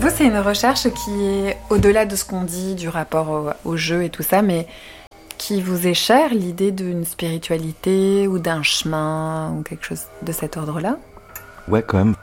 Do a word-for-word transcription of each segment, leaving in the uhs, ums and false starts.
vous, c'est une recherche qui est au-delà de ce qu'on dit, du rapport au, au jeu et tout ça, mais qui vous est chère, l'idée d'une spiritualité ou d'un chemin ou quelque chose de cet ordre-là? Ouais, quand même.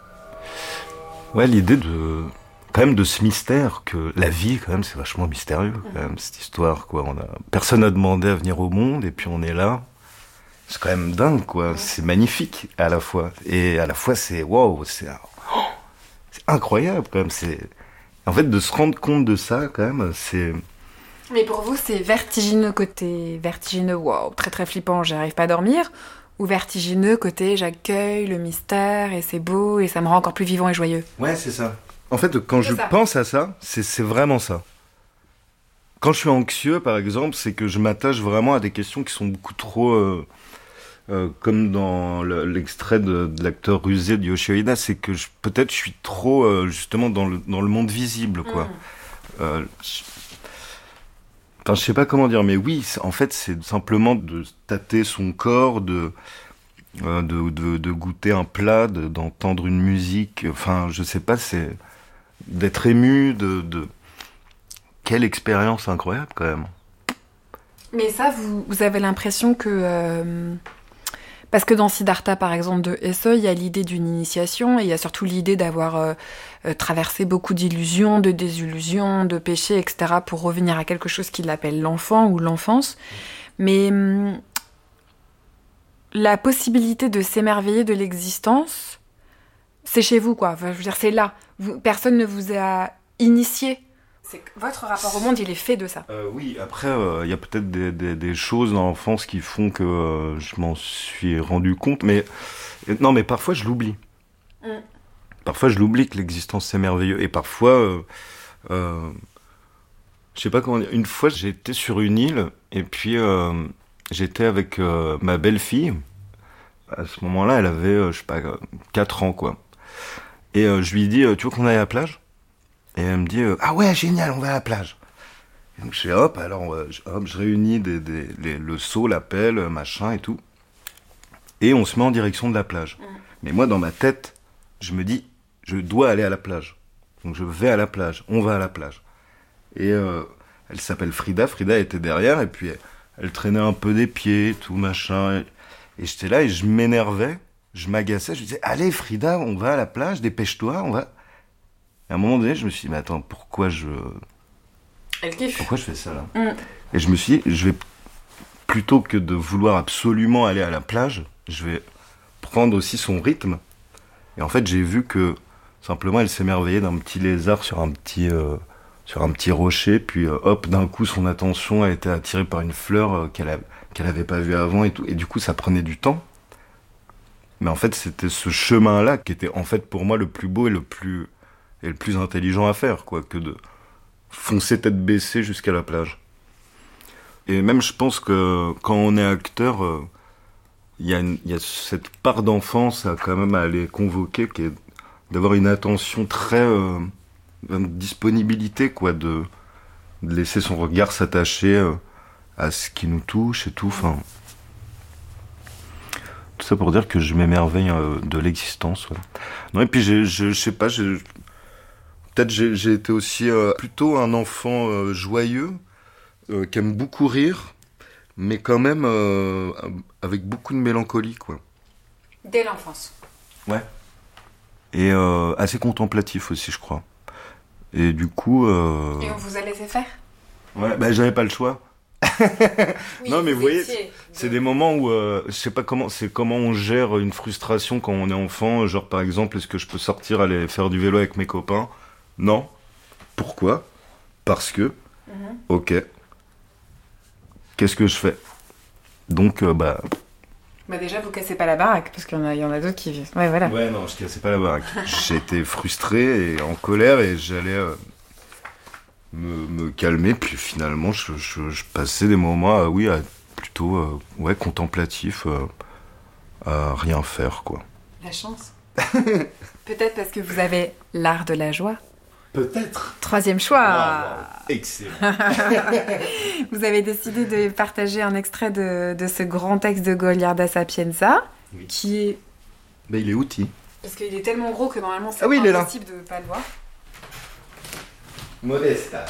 Ouais, l'idée de... quand même de ce mystère, que la vie, quand même, c'est vachement mystérieux, quand même, cette histoire, quoi. On a... Personne n'a demandé à venir au monde, et puis on est là. C'est quand même dingue, quoi. C'est magnifique, à la fois. Et à la fois, c'est... Waouh, c'est... Oh, c'est incroyable, quand même. C'est... En fait, de se rendre compte de ça, quand même, c'est... Mais pour vous, c'est vertigineux côté vertigineux, wow, très très flippant, j'arrive pas à dormir, ou vertigineux côté j'accueille le mystère et c'est beau et ça me rend encore plus vivant et joyeux? Ouais, c'est ça. En fait, quand c'est je ça. pense à ça, c'est, c'est vraiment ça. Quand je suis anxieux, par exemple, c'est que je m'attache vraiment à des questions qui sont beaucoup trop... Euh, euh, comme dans le, l'extrait de, de l'acteur rusé de Yoshio Ida, c'est que je, peut-être je suis trop, euh, justement, dans le, dans le monde visible, quoi. Mm. Euh, je, Enfin, je sais pas comment dire, mais oui, en fait, c'est simplement de tâter son corps, de, euh, de, de, de goûter un plat, de, d'entendre une musique. Enfin, je sais pas, c'est d'être ému, de, de... Quelle expérience incroyable, quand même. Mais ça, vous, vous avez l'impression que... Euh... Parce que dans Siddhartha, par exemple, de Hesse, il y a l'idée d'une initiation et il y a surtout l'idée d'avoir euh, euh, traversé beaucoup d'illusions, de désillusions, de péchés, et cetera pour revenir à quelque chose qu'il appelle l'enfant ou l'enfance. Mais hum, la possibilité de s'émerveiller de l'existence, c'est chez vous, quoi. Enfin, je veux dire, c'est là. Vous, personne ne vous a initié. C'est votre rapport au monde, il est fait de ça. Euh, oui, après, il euh, y a peut-être des, des, des choses dans l'enfance qui font que euh, je m'en suis rendu compte, mais non, mais parfois je l'oublie. Mm. Parfois je l'oublie que l'existence c'est merveilleux, et parfois, euh, euh, je sais pas comment dire. Une fois, j'étais sur une île, et puis euh, j'étais avec euh, ma belle-fille. À ce moment-là, elle avait, euh, je sais pas, quatre ans, quoi. Et euh, je lui dis, tu veux qu'on aille à la plage? Et elle me dit euh, ah ouais, génial, on va à la plage. Et donc je fais hop, alors euh, je, hop, je réunis des, des, les, le seau, la pelle, machin et tout. Et on se met en direction de la plage. Mmh. Mais moi, dans ma tête, je me dis je dois aller à la plage. Donc je vais à la plage, on va à la plage. Et euh, elle s'appelle Frida, Frida était derrière, et puis elle, elle traînait un peu des pieds, tout machin. Et, et j'étais là et je m'énervais, je m'agaçais, je disais allez Frida, on va à la plage, dépêche-toi, on va... Et à un moment donné, je me suis dit, mais attends, pourquoi je... Elle kiffe. Pourquoi je fais ça, là mm. Et je me suis dit, je vais, plutôt que de vouloir absolument aller à la plage, je vais prendre aussi son rythme. Et en fait, j'ai vu que, simplement, elle s'émerveillait d'un petit lézard sur un petit, euh, sur un petit rocher, puis euh, hop, d'un coup, son attention a été attirée par une fleur euh, qu'elle, a, qu'elle avait pas vue avant et tout. Et du coup, ça prenait du temps. Mais en fait, c'était ce chemin-là qui était, en fait, pour moi, le plus beau et le plus... et le plus intelligent à faire, quoi, que de foncer tête baissée jusqu'à la plage. Et même, je pense que quand on est acteur, il euh, y, y a cette part d'enfance à quand même à aller convoquer, qui est d'avoir une attention très... Euh, une disponibilité, quoi, de, de laisser son regard s'attacher euh, à ce qui nous touche et tout, enfin... Tout ça pour dire que je m'émerveille euh, de l'existence, ouais. Non, et puis, j'ai, je, je sais pas, j'ai... Peut-être j'ai, j'ai été aussi euh, plutôt un enfant euh, joyeux, euh, qui aime beaucoup rire, mais quand même euh, avec beaucoup de mélancolie, quoi. Dès l'enfance. Ouais. Et euh, assez contemplatif aussi, je crois. Et du coup... Euh... Et on vous a laissé faire? Ouais, bah j'avais pas le choix. Oui, non mais vous voyez, c'est, c'est des moments où euh, je sais pas comment, c'est comment on gère une frustration quand on est enfant, genre par exemple, est-ce que je peux sortir aller faire du vélo avec mes copains? Non. Pourquoi? Parce que. Mm-hmm. Ok. Qu'est-ce que je fais? Donc euh, bah. Bah déjà vous cassez pas la baraque parce qu'il y en a, il y en a d'autres qui vivent. Ouais voilà. Ouais non, je cassais pas la baraque. J'étais frustré et en colère et j'allais euh, me, me calmer, puis finalement je, je, je passais des moments, à, oui, à plutôt euh, ouais contemplatif, euh, à rien faire, quoi. La chance. Peut-être parce que vous avez l'art de la joie. Peut-être. Troisième choix. Wow, wow. Excellent. Vous avez décidé de partager un extrait de, de ce grand texte de Goliarda Sapienza, oui. Qui est... Mais il est outil. Parce qu'il est tellement gros que normalement c'est ah oui, impossible de ne pas le voir. Modesta.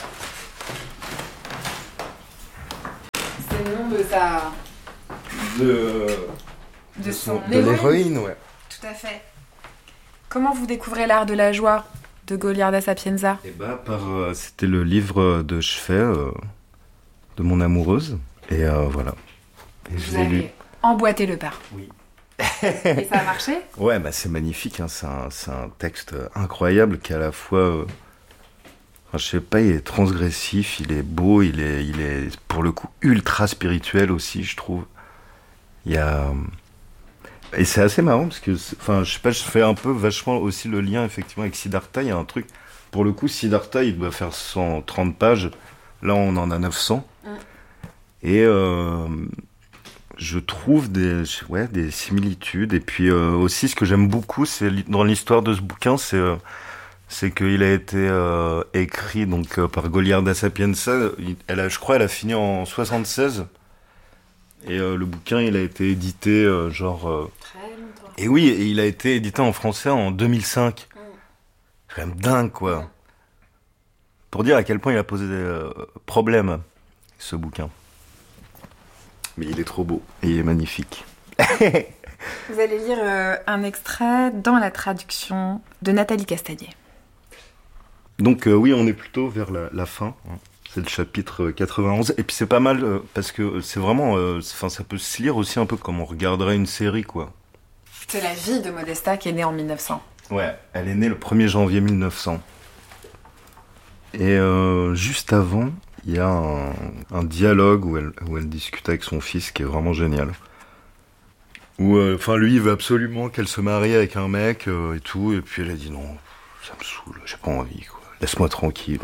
C'est le nom de sa... De... De son de l'héroïne, ouais. Tout à fait. Comment vous découvrez l'art de la joie de Goliarda Sapienza? Et bah, par, euh, c'était le livre de chevet euh, de mon amoureuse. Et euh, voilà. Et vous avez lu. Emboîté le pas. Oui. Et ça a marché? Ouais, bah c'est magnifique. Hein. C'est, un, c'est un texte incroyable qui est à la fois... Euh, enfin, je sais pas, il est transgressif, il est beau, il est, il est pour le coup ultra spirituel aussi, je trouve. Il y a... Et c'est assez marrant parce que, enfin, je sais pas, je fais un peu vachement aussi le lien effectivement avec Siddhartha. Il y a un truc, pour le coup, Siddhartha, il doit faire cent trente pages. Là, on en a neuf cents. Mm. Et euh, je trouve des, ouais, des similitudes. Et puis euh, aussi, ce que j'aime beaucoup, c'est dans l'histoire de ce bouquin, c'est, euh, c'est qu'il a été euh, écrit donc euh, par Goliarda Sapienza. Elle a, je crois, elle a fini en soixante-seize. Et euh, le bouquin, il a été édité euh, genre... Euh... Très longtemps. Et oui, et il a été édité en français en deux mille cinq. Mm. C'est quand même dingue, quoi. Mm. Pour dire à quel point il a posé des euh, problèmes, ce bouquin. Mais il est trop beau et il est magnifique. Vous allez lire euh, un extrait dans la traduction de Nathalie Castagnier. Donc euh, oui, on est plutôt vers la, la fin. Hein. C'est le chapitre quatre-vingt-onze. Et puis c'est pas mal euh, parce que c'est vraiment... Euh, c'est, ça peut se lire aussi un peu comme on regarderait une série, quoi. C'est la vie de Modesta qui est née en mille neuf cents. Ouais, elle est née le premier janvier mille neuf cents. Et euh, juste avant, il y a un, un dialogue où elle, où elle discute avec son fils qui est vraiment génial. Où, enfin, euh, lui, il veut absolument qu'elle se marie avec un mec euh, et tout. Et puis elle a dit non, ça me saoule, j'ai pas envie, quoi. Laisse-moi tranquille.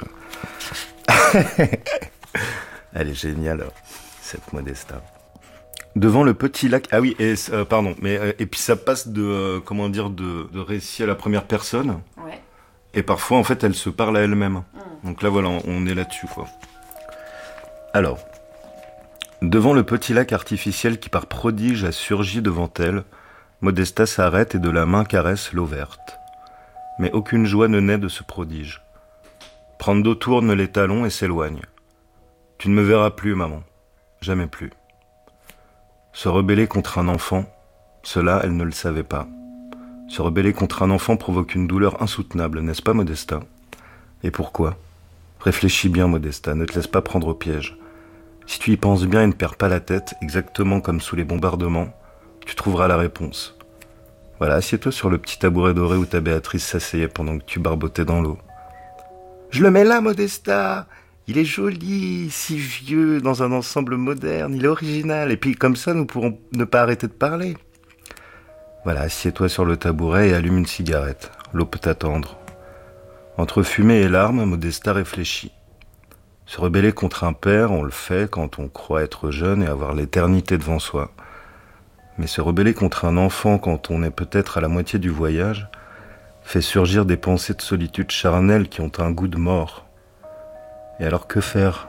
Elle est géniale, cette Modesta. Devant le petit lac... Ah oui, et, euh, pardon. Mais, euh, et puis ça passe de, euh, comment dire, de, de récit à la première personne. Ouais. Et parfois, en fait, elle se parle à elle-même. Mmh. Donc là, voilà, on est là-dessus, quoi. Alors, devant le petit lac artificiel qui par prodige a surgi devant elle, Modesta s'arrête et de la main caresse l'eau verte. Mais aucune joie ne naît de ce prodige. Prando tourne les talons et s'éloigne. Tu ne me verras plus, maman. Jamais plus. Se rebeller contre un enfant, cela, elle ne le savait pas. Se rebeller contre un enfant provoque une douleur insoutenable, n'est-ce pas, Modesta? Et pourquoi? Réfléchis bien, Modesta, ne te laisse pas prendre au piège. Si tu y penses bien et ne perds pas la tête, exactement comme sous les bombardements, tu trouveras la réponse. Voilà, assieds-toi sur le petit tabouret doré où ta Béatrice s'asseyait pendant que tu barbotais dans l'eau. Je le mets là, Modesta! Il est joli, si vieux, dans un ensemble moderne, il est original, et puis comme ça, nous pourrons ne pas arrêter de parler. Voilà, assieds-toi sur le tabouret et allume une cigarette. L'eau peut t'attendre. Entre fumée et larmes, Modesta réfléchit. Se rebeller contre un père, on le fait quand on croit être jeune et avoir l'éternité devant soi. Mais se rebeller contre un enfant quand on est peut-être à la moitié du voyage, fait surgir des pensées de solitude charnelle qui ont un goût de mort. Et alors que faire?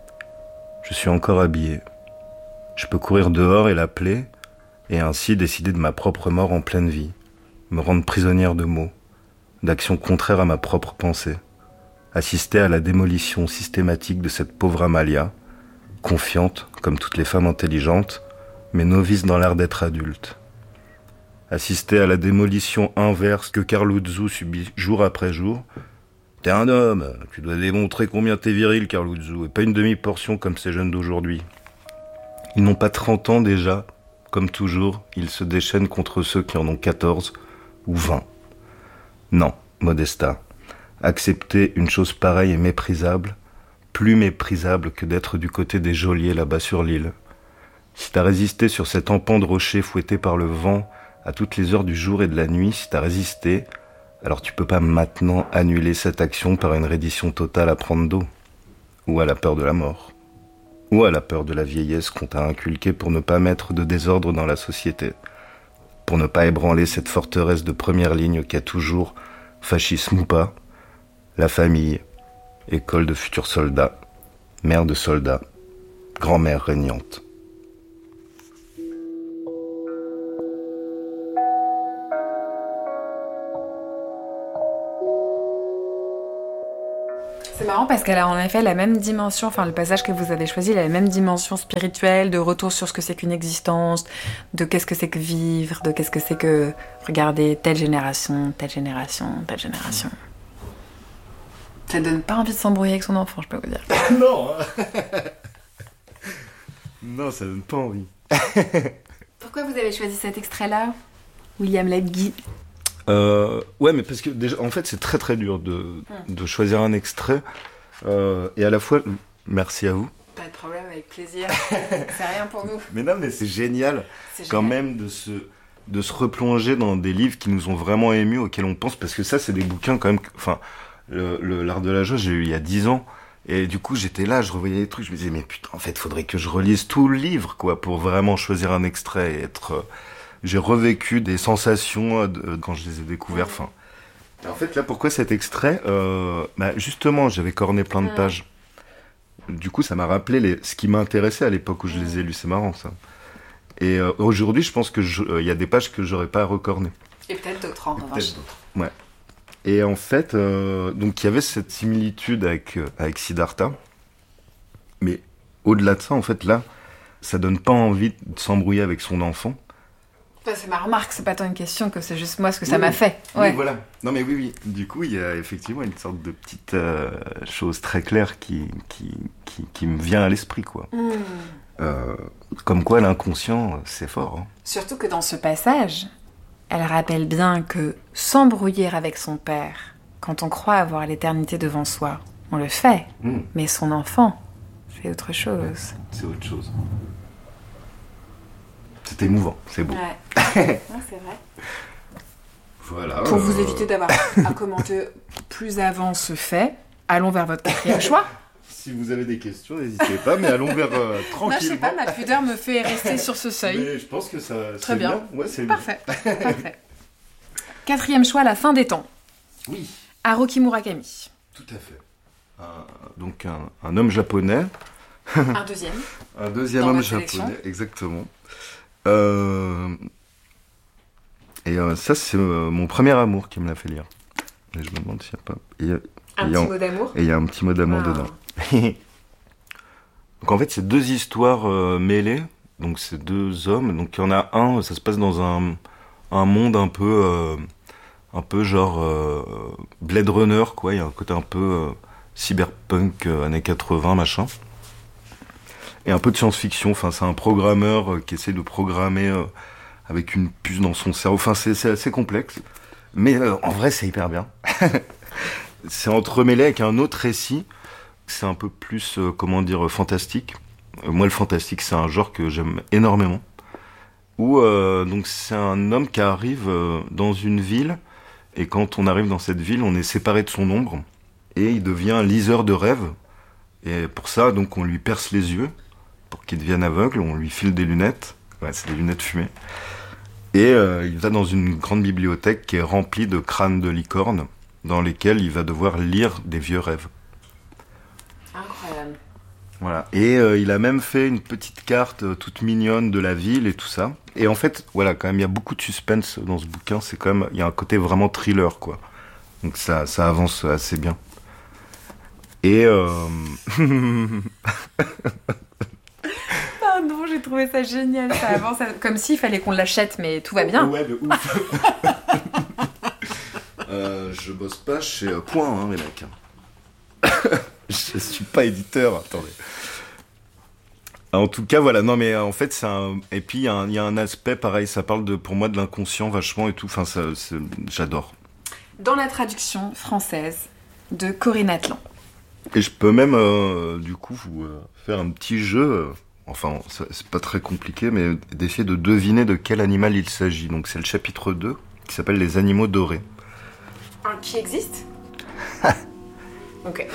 Je suis encore habillé. Je peux courir dehors et l'appeler, et ainsi décider de ma propre mort en pleine vie, me rendre prisonnière de mots, d'actions contraires à ma propre pensée, assister à la démolition systématique de cette pauvre Amalia, confiante, comme toutes les femmes intelligentes, mais novice dans l'art d'être adulte. Assister à la démolition inverse que Carluzzo subit jour après jour. T'es un homme, tu dois démontrer combien t'es viril, Carluzzo, et pas une demi-portion comme ces jeunes d'aujourd'hui. Ils n'ont pas trente ans déjà, comme toujours, ils se déchaînent contre ceux qui en ont quatorze ou vingt. Non, Modesta, accepter une chose pareille est méprisable, plus méprisable que d'être du côté des geôliers là-bas sur l'île. Si t'as résisté sur cet empan de rocher fouetté par le vent à toutes les heures du jour et de la nuit, si t'as résisté, alors tu peux pas maintenant annuler cette action par une reddition totale à prendre d'eau, ou à la peur de la mort, ou à la peur de la vieillesse qu'on t'a inculquée pour ne pas mettre de désordre dans la société, pour ne pas ébranler cette forteresse de première ligne qui a toujours, fascisme ou pas, la famille, école de futurs soldats, mère de soldats, grand-mère régnante. C'est marrant parce qu'elle a en effet la même dimension, enfin le passage que vous avez choisi, il a la même dimension spirituelle, de retour sur ce que c'est qu'une existence, de qu'est-ce que c'est que vivre, de qu'est-ce que c'est que regarder telle génération, telle génération, telle génération. Ça donne pas envie de s'embrouiller avec son enfant, je peux vous dire. Non. Non, ça donne pas envie. Pourquoi vous avez choisi cet extrait-là, William Lapguy? Euh, ouais, mais parce que déjà, en fait, c'est très très dur de, hum. de choisir un extrait. Euh, et à la fois, merci à vous. Pas de problème, avec plaisir. C'est rien pour nous. Mais non, mais c'est génial, c'est quand génial. même de se, de se replonger dans des livres qui nous ont vraiment émus, auxquels on pense. Parce que ça, c'est des bouquins quand même. Enfin, le, le, l'art de la joie, j'ai eu il y a dix ans. Et du coup, j'étais là, je revoyais les trucs. Je me disais, mais putain, en fait, faudrait que je relise tout le livre, quoi, pour vraiment choisir un extrait et être. Euh, J'ai revécu des sensations de, quand je les ai découvertes. Enfin, en fait, là, pourquoi cet extrait euh, bah, justement, j'avais corné plein de pages. Du coup, ça m'a rappelé les, ce qui m'intéressait à l'époque où je les ai lus. C'est marrant, ça. Et euh, aujourd'hui, je pense qu'il euh, y a des pages que j'aurais pas recornées. Et peut-être d'autres, en revanche. Ouais. Et en fait, euh, donc il y avait cette similitude avec, euh, avec Siddhartha. Mais au-delà de ça, en fait, là, ça donne pas envie de s'embrouiller avec son enfant. C'est ma remarque, c'est pas tant une question que c'est juste moi ce que ça oui, m'a fait. Ouais. Oui, voilà. Non, mais oui, oui. Du coup, il y a effectivement une sorte de petite euh, chose très claire qui, qui, qui, qui me vient à l'esprit, quoi. Mm. Euh, comme quoi, l'inconscient, c'est fort. Hein. Surtout que dans ce passage, elle rappelle bien que s'embrouiller avec son père, quand on croit avoir l'éternité devant soi, on le fait. Mm. Mais son enfant, c'est autre chose. Ouais, c'est autre chose. C'est émouvant, c'est beau. Ouais. Non, c'est vrai. Voilà. Pour euh... vous éviter d'avoir à commenter plus avant ce fait, allons vers votre quatrième choix. Si vous avez des questions, n'hésitez pas, mais allons vers euh, tranquillement. Non, je sais pas, ma pudeur me fait rester sur ce seuil. Mais je pense que ça. Très c'est bien. bien. Ouais, c'est parfait. Bien. Parfait. Quatrième choix, la fin des temps. Oui. Haruki Murakami. Tout à fait. Un, donc un, un homme japonais. Un deuxième. Un deuxième homme japonais, exactement. Euh... Et euh, ça, c'est euh, mon premier amour qui me l'a fait lire. Et je me demande s'il n'y a pas... Il y a... Un il y a... petit mot d'amour. Et il y a un petit mot d'amour wow. dedans. Donc en fait, c'est deux histoires euh, mêlées. Donc c'est deux hommes. Donc il y en a un, ça se passe dans un, un monde un peu... Euh, un peu genre euh, Blade Runner, quoi. Il y a un côté un peu euh, cyberpunk, euh, années quatre-vingts, machin. Et un peu de science-fiction. Enfin, c'est un programmeur euh, qui essaie de programmer euh, avec une puce dans son cerveau. Enfin, c'est, c'est assez complexe. Mais euh, en vrai, c'est hyper bien. C'est entremêlé avec un autre récit. C'est un peu plus, euh, comment dire, fantastique. Euh, moi, le fantastique, c'est un genre que j'aime énormément. Où, euh, donc, c'est un homme qui arrive euh, dans une ville. Et quand on arrive dans cette ville, on est séparé de son ombre. Et il devient un liseur de rêves. Et pour ça, donc, on lui perce les yeux. Pour qu'il devienne aveugle, on lui file des lunettes. Ouais, c'est des lunettes fumées. Et euh, il va dans une grande bibliothèque qui est remplie de crânes de licorne, dans lesquels il va devoir lire des vieux rêves. Incroyable. Voilà. Et euh, il a même fait une petite carte euh, toute mignonne de la ville et tout ça. Et en fait, voilà, quand même, il y a beaucoup de suspense dans ce bouquin. C'est quand même, il y a un côté vraiment thriller, quoi. Donc ça, ça avance assez bien. Et euh... Pardon, j'ai trouvé ça génial. Ça avance comme s'il fallait qu'on l'achète, mais tout va bien. Ouais, de ouf. euh, je bosse pas chez Point, hein, les mecs. Je suis pas éditeur, attendez. En tout cas, voilà, non, mais en fait, c'est un... Et puis, il y, y a un aspect, pareil, ça parle, de, pour moi, de l'inconscient vachement et tout. Enfin, ça, c'est... j'adore. Dans la traduction française de Corinne Atlan. Et je peux même, euh, du coup, vous euh, faire un petit jeu... Euh... Enfin, c'est pas très compliqué, mais d'essayer de deviner de quel animal il s'agit. Donc c'est le chapitre deux, qui s'appelle Les animaux dorés. Un qui existe. Ok.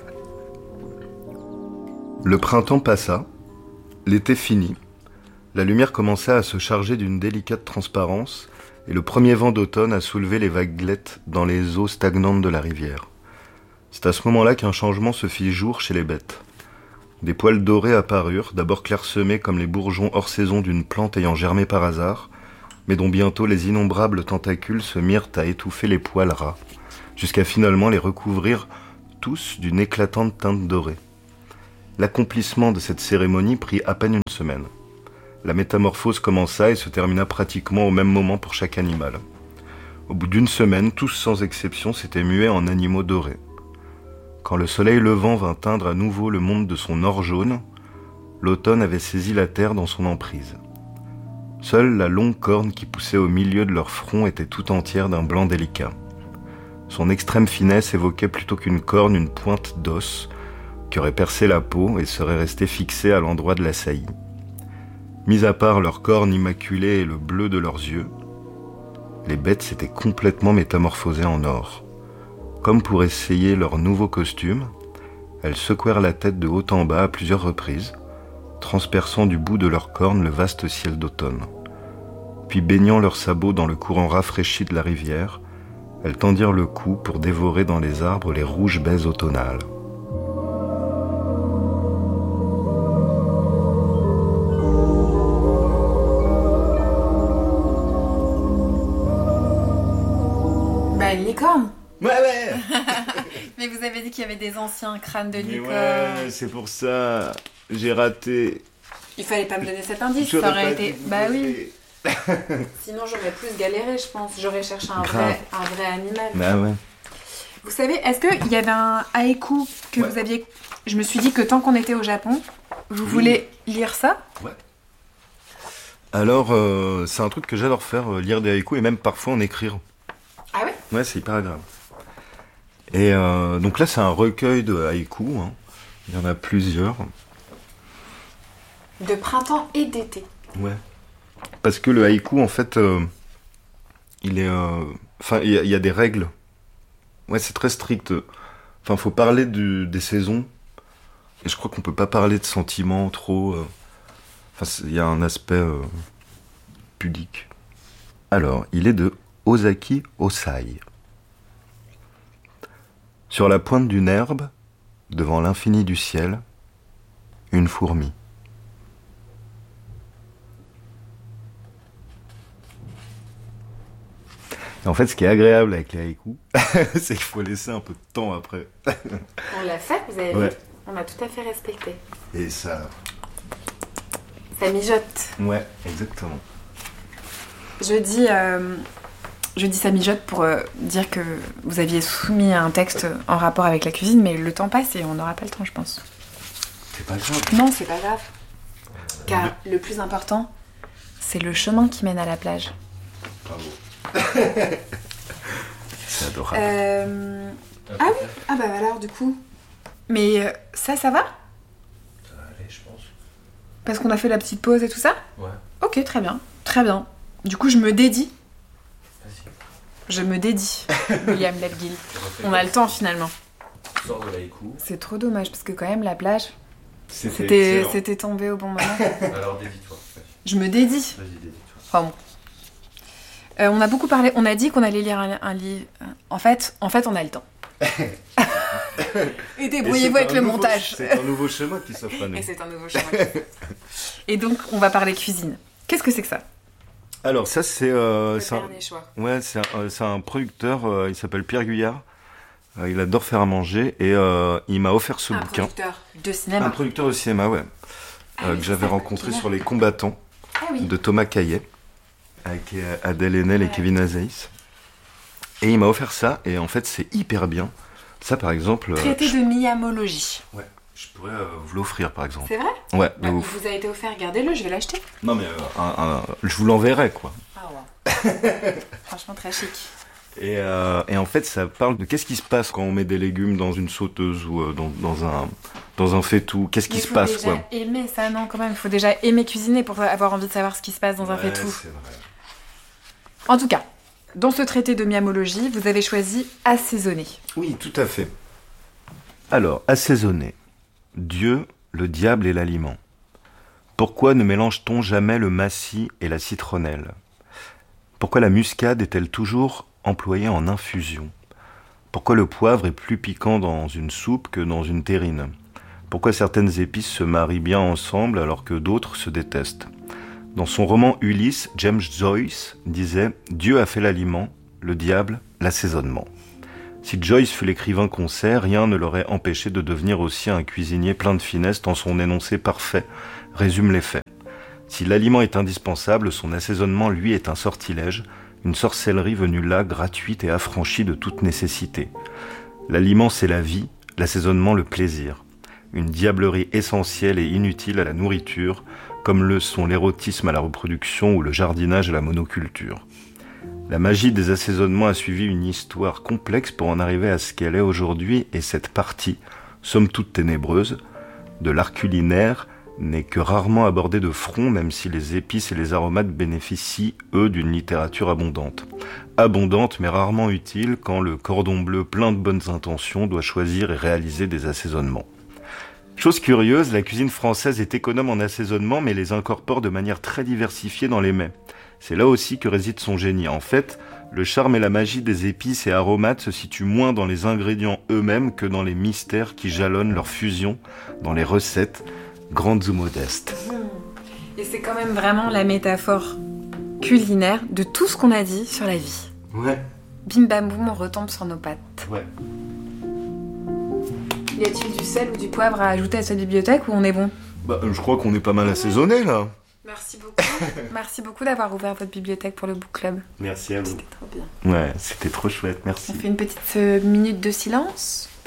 Le printemps passa, l'été fini, la lumière commença à se charger d'une délicate transparence, et le premier vent d'automne a soulevé les vaguelettes dans les eaux stagnantes de la rivière. C'est à ce moment-là qu'un changement se fit jour chez les bêtes. Des poils dorés apparurent, d'abord clairsemés comme les bourgeons hors saison d'une plante ayant germé par hasard, mais dont bientôt les innombrables tentacules se mirent à étouffer les poils ras, jusqu'à finalement les recouvrir tous d'une éclatante teinte dorée. L'accomplissement de cette cérémonie prit à peine une semaine. La métamorphose commença et se termina pratiquement au même moment pour chaque animal. Au bout d'une semaine, tous sans exception s'étaient mués en animaux dorés. Quand le soleil levant vint teindre à nouveau le monde de son or jaune, l'automne avait saisi la terre dans son emprise. Seule la longue corne qui poussait au milieu de leur front était tout entière d'un blanc délicat. Son extrême finesse évoquait plutôt qu'une corne une pointe d'os qui aurait percé la peau et serait restée fixée à l'endroit de la saillie. Mis à part leur corne immaculée et le bleu de leurs yeux, les bêtes s'étaient complètement métamorphosées en or. Comme pour essayer leur nouveau costume, elles secouèrent la tête de haut en bas à plusieurs reprises, transperçant du bout de leurs cornes le vaste ciel d'automne. Puis baignant leurs sabots dans le courant rafraîchi de la rivière, elles tendirent le cou pour dévorer dans les arbres les rouges baies automnales. Bah, une licorne. Ouais, ouais. Mais vous avez dit qu'il y avait des anciens crânes de Mais licorne. ouais, c'est pour ça. J'ai raté. Il fallait pas me donner cet indice, J'aurais ça aurait pas été... dû vous Bah donner. oui. Sinon j'aurais plus galéré, je pense. J'aurais cherché un Grave. vrai, un vrai animal. Bah ouais. Vous savez, est-ce qu'il y avait un haïku que Ouais. vous aviez... Je me suis dit que tant qu'on était au Japon, vous Oui. voulez lire ça? Ouais. Alors, euh, c'est un truc que j'adore faire, euh, lire des haïkus et même parfois en écrire. Ah ouais? Ouais, c'est hyper agréable. Et euh, donc là, c'est un recueil de haïkus. Hein. Il y en a plusieurs. De printemps et d'été. Ouais. Parce que le haïku, en fait, euh, il est... euh, Enfin, il y, a- il y a des règles. Ouais, c'est très strict. Enfin, faut parler du- des saisons. Et je crois qu'on peut pas parler de sentiments trop... euh, Enfin, c'est- il y a un aspect euh, pudique. Alors, il est de Ozaki Osai. Sur la pointe d'une herbe, devant l'infini du ciel, une fourmi. Et en fait, ce qui est agréable avec les haïkus, c'est qu'il faut laisser un peu de temps après. On l'a fait, vous avez Ouais. vu? On a tout à fait respecté. Et ça... Ça mijote. Ouais, exactement. Je dis, euh, je dis ça mijote pour euh, dire que vous aviez soumis un texte en rapport avec la cuisine, mais le temps passe et on n'aura pas le temps, je pense. C'est pas grave. Non, c'est pas grave. Car le plus important, c'est le chemin qui mène à la plage. Bravo. C'est adorable. Euh... Ah oui. Ah bah alors du coup. Mais euh, ça, ça va? Ça va aller, je pense. Parce qu'on a fait la petite pause et tout ça? Ouais. Ok, très bien. Très bien. Du coup, je me dédie. Vas-y. Je me dédie, William Ledgill. On a le temps finalement. Sors de l'haïku. C'est trop dommage parce que quand même la plage, C'était c'était excellent. c'était tombé au bon moment. Alors dédie-toi. Je me dédie. Vas-y, dédie-toi. Enfin bon. Euh, on a beaucoup parlé, on a dit qu'on allait lire un, un livre. En fait, en fait, on a le temps. Et débrouillez-vous avec le montage. C'est un nouveau chemin qui s'offre à nous. Et c'est un nouveau chemin. Et donc, on va parler cuisine. Qu'est-ce que c'est que ça? Alors ça, c'est... Euh, Le c'est un- dernier choix. Ouais, c'est un, euh, c'est un producteur, euh, il s'appelle Pierre Guyard. Euh, il adore faire à manger et euh, il m'a offert ce Un bouquin. producteur de cinéma. Un producteur de cinéma, ouais. Ah euh, oui, que c'est j'avais ça, rencontré Pierre. sur Les Combattants Ah oui. de Thomas Caillet, avec euh, Adèle Haenel et Ouais. Kevin Azaïs. Et il m'a offert ça, et en fait, c'est hyper bien. Ça, par exemple... euh, Traité je... de miamologie. Ouais, je pourrais euh, vous l'offrir, par exemple. C'est vrai? Ouais, de Bah, il ouf. vous a été offert, gardez-le, je vais l'acheter. Non, mais euh, un- un- je vous l'enverrai, quoi. Ah ouais. Franchement, très chic. Et, euh, et en fait, ça parle de qu'est-ce qui se passe quand on met des légumes dans une sauteuse ou euh, dans, dans un dans un faitout. Qu'est-ce qui Mais se faut passe, déjà quoi. aimer ça, non, quand même. Il faut déjà aimer cuisiner pour avoir envie de savoir ce qui se passe dans un Ouais, faitout. c'est vrai. En tout cas, dans ce traité de miamologie, vous avez choisi assaisonner. Oui, tout à fait. Alors, assaisonner. Dieu, le diable et l'aliment. Pourquoi ne mélange-t-on jamais le massis et la citronnelle? Pourquoi la muscade est-elle toujours employée en infusion? Pourquoi le poivre est plus piquant dans une soupe que dans une terrine? Pourquoi certaines épices se marient bien ensemble alors que d'autres se détestent? Dans son roman Ulysse, James Joyce disait « Dieu a fait l'aliment, le diable l'assaisonnement ». Si Joyce fut l'écrivain qu'on sait, rien ne l'aurait empêché de devenir aussi un cuisinier plein de finesse tant son énoncé parfait résume les faits. Si l'aliment est indispensable, son assaisonnement, lui, est un sortilège, une sorcellerie venue là, gratuite et affranchie de toute nécessité. L'aliment, c'est la vie, l'assaisonnement, le plaisir. Une diablerie essentielle et inutile à la nourriture, comme le sont l'érotisme à la reproduction ou le jardinage à la monoculture. La magie des assaisonnements a suivi une histoire complexe pour en arriver à ce qu'elle est aujourd'hui, et cette partie, somme toute ténébreuse, de l'art culinaire n'est que rarement abordée de front, même si les épices et les aromates bénéficient, eux, d'une littérature abondante. Abondante, mais rarement utile quand le cordon bleu plein de bonnes intentions doit choisir et réaliser des assaisonnements. Chose curieuse, la cuisine française est économe en assaisonnement, mais les incorpore de manière très diversifiée dans les mets. C'est là aussi que réside son génie. En fait, le charme et la magie des épices et aromates se situent moins dans les ingrédients eux-mêmes que dans les mystères qui jalonnent leur fusion dans les recettes, grandes ou modestes. Et c'est quand même vraiment la métaphore culinaire de tout ce qu'on a dit sur la vie. Ouais. Bim bam boum, on retombe sur nos pattes. Ouais. Y a-t-il du sel ou du poivre à ajouter à cette bibliothèque ou on est bon ? Bah, je crois qu'on est pas mal assaisonné là. Merci beaucoup. Merci beaucoup d'avoir ouvert votre bibliothèque pour le book club. Merci à vous. C'était trop bien. Ouais, c'était trop chouette, merci. On fait une petite euh, minute de silence.